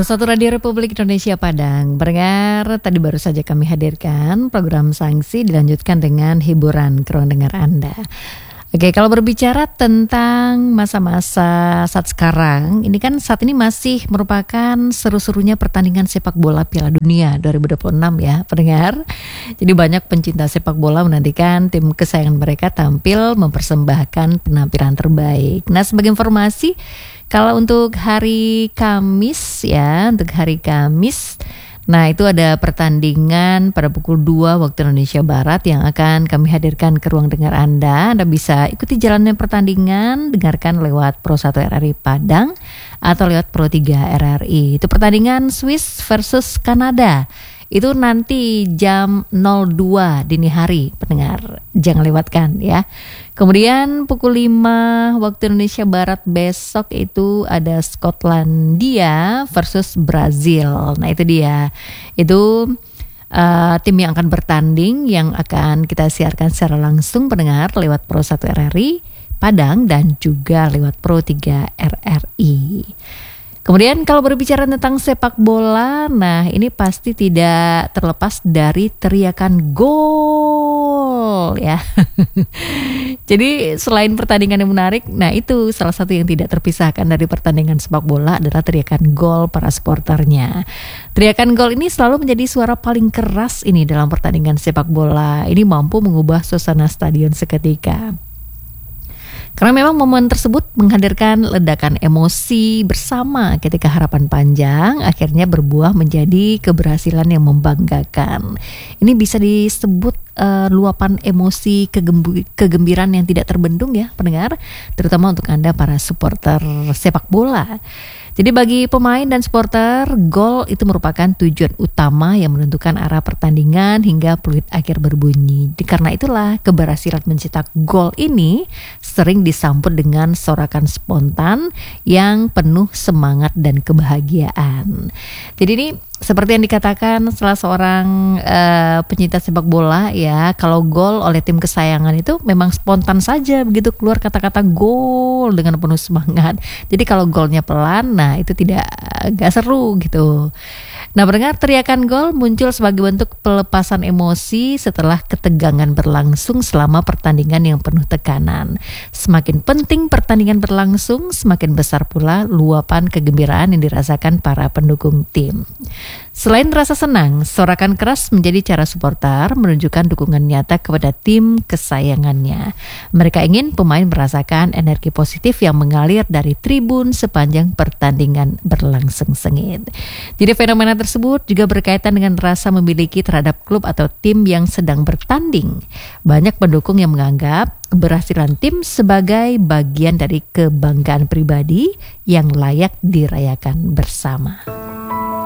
101 Radio Republik Indonesia Padang. Pendengar, tadi baru saja kami hadirkan program Sanksi dilanjutkan dengan hiburan ke ruang dengar Anda. Oke, kalau berbicara tentang masa-masa saat sekarang, ini kan saat ini masih merupakan seru-serunya pertandingan sepak bola Piala Dunia 2026 ya, pendengar. Jadi banyak pencinta sepak bola menantikan tim kesayangan mereka tampil mempersembahkan penampilan terbaik. Nah, sebagai informasi, kalau untuk hari Kamis ya, nah itu ada pertandingan pada pukul 2 waktu Indonesia Barat yang akan kami hadirkan ke ruang dengar Anda. Anda bisa ikuti jalannya pertandingan, dengarkan lewat Pro 1 RRI Padang atau lewat Pro 3 RRI. Itu pertandingan Swiss versus Kanada. Itu nanti jam 02 dini hari, pendengar. Jangan lewatkan ya. Kemudian pukul 5 waktu Indonesia Barat besok itu ada Skotlandia versus Brazil. Nah itu dia. Itu tim yang akan bertanding yang akan kita siarkan secara langsung, pendengar, lewat Pro 1 RRI Padang dan juga lewat Pro 3 RRI. Kemudian kalau berbicara tentang sepak bola, nah ini pasti tidak terlepas dari teriakan gol ya. Jadi selain pertandingan yang menarik, nah itu salah satu yang tidak terpisahkan dari pertandingan sepak bola adalah teriakan gol para supporternya. Teriakan gol ini selalu menjadi suara paling keras ini dalam pertandingan sepak bola. Ini mampu mengubah suasana stadion seketika. Karena memang momen tersebut menghadirkan ledakan emosi bersama ketika harapan panjang akhirnya berbuah menjadi keberhasilan yang membanggakan. Ini bisa disebut luapan emosi kegembiraan yang tidak terbendung ya, pendengar, terutama untuk Anda para supporter sepak bola. Jadi bagi pemain dan supporter, gol itu merupakan tujuan utama yang menentukan arah pertandingan hingga peluit akhir berbunyi. Karena itulah keberhasilan mencetak gol ini sering disambut dengan sorakan spontan yang penuh semangat dan kebahagiaan. Jadi ini seperti yang dikatakan salah seorang pencinta sepak bola ya, kalau gol oleh tim kesayangan itu memang spontan saja begitu keluar kata-kata gol dengan penuh semangat. Jadi kalau golnya pelan, nah itu gak seru gitu. Nah, pendengar, teriakan gol muncul sebagai bentuk pelepasan emosi setelah ketegangan berlangsung selama pertandingan yang penuh tekanan. Semakin penting pertandingan berlangsung, semakin besar pula luapan kegembiraan yang dirasakan para pendukung tim. Selain rasa senang, sorakan keras menjadi cara supporter menunjukkan dukungan nyata kepada tim kesayangannya. Mereka ingin pemain merasakan energi positif yang mengalir dari tribun sepanjang pertandingan berlangsung sengit. Jadi fenomena tersebut juga berkaitan dengan rasa memiliki terhadap klub atau tim yang sedang bertanding. Banyak pendukung yang menganggap keberhasilan tim sebagai bagian dari kebanggaan pribadi yang layak dirayakan bersama.